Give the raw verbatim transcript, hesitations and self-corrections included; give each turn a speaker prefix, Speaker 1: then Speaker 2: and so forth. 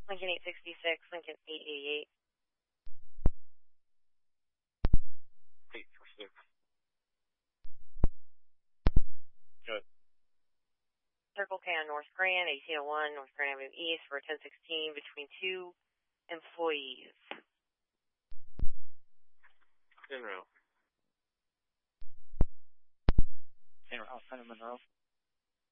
Speaker 1: Lincoln eight sixty-six, Lincoln eight eighty-eight.
Speaker 2: eight four six.
Speaker 3: Good.
Speaker 1: Circle K on North Grand, eighteen oh one, North Grand Avenue East for ten sixteen between two employees.
Speaker 2: In row.
Speaker 3: In row, Monroe.